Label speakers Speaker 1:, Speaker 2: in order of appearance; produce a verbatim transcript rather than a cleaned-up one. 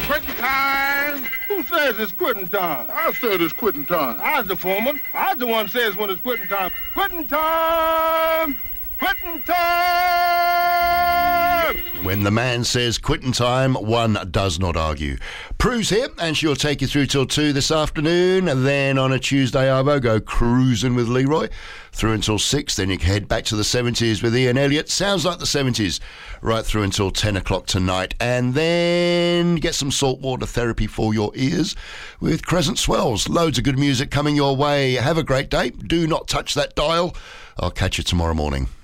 Speaker 1: Quitting time. Who says it's quitting time?
Speaker 2: I said it's quitting time.
Speaker 1: I was the foreman. I was the one says when it's quitting time. Quitting time! Quitting time!
Speaker 3: When the man says quitting time, one does not argue. Prue's here, and she'll take you through till two this afternoon. And then on a Tuesday, Arvo, go cruising with Leroy through until six. Then you can head back to the seventies with Ian Elliott. Sounds like the seventies right through until ten o'clock tonight. And then get some saltwater therapy for your ears with Crescent Swells. Loads of good music coming your way. Have a great day. Do not touch that dial. I'll catch you tomorrow morning.